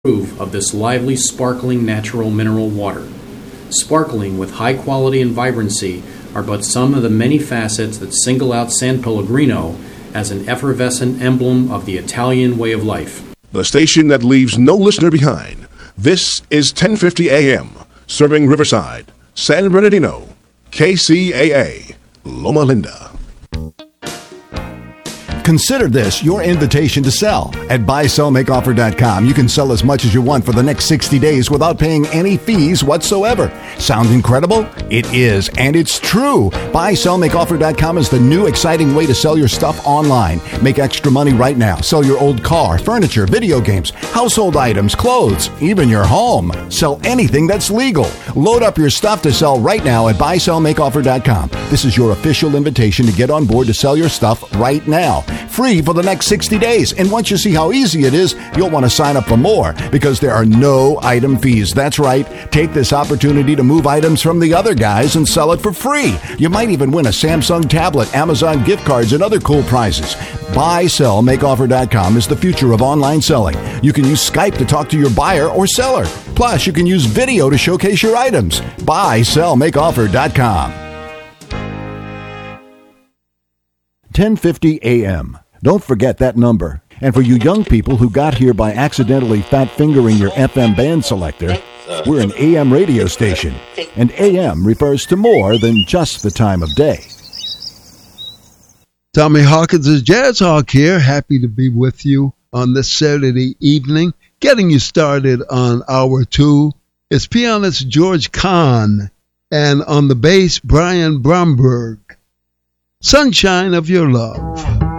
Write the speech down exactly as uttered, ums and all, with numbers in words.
approve of this lively, sparkling natural mineral water. Sparkling with high quality and vibrancy are but some of the many facets that single out San Pellegrino as an effervescent emblem of the Italian way of life. The station that leaves no listener behind. This is ten fifty A M, serving Riverside, San Bernardino, K C A A, Loma Linda. Consider this your invitation to sell. At buy sell make offer dot com, you can sell as much as you want for the next sixty days without paying any fees whatsoever. Sound incredible? It is, and it's true. buy sell make offer dot com is the new exciting way to sell your stuff online. Make extra money right now. Sell your old car, furniture, video games, household items, clothes, even your home. Sell anything that's legal. Load up your stuff to sell right now at buy sell make offer dot com. This is your official invitation to get on board to sell your stuff right now. Free for the next sixty days. And once you see how easy it is, you'll want to sign up for more because there are no item fees. That's right. Take this opportunity to move items from the other guys and sell it for free. You might even win a Samsung tablet, Amazon gift cards, and other cool prizes. buy sell make offer dot com is the future of online selling. You can use Skype to talk to your buyer or seller. Plus, you can use video to showcase your items. buy sell make offer dot com. ten fifty A M. Don't forget that number. And for you young people who got here by accidentally fat-fingering your F M band selector, we're an A M radio station. And A M refers to more than just the time of day. Tommy Hawkins is Jazz Hawk here. Happy to be with you on this Saturday evening, getting you started on hour two. It's pianist George Kahn, and on the bass, Brian Bromberg. Sunshine of Your Love.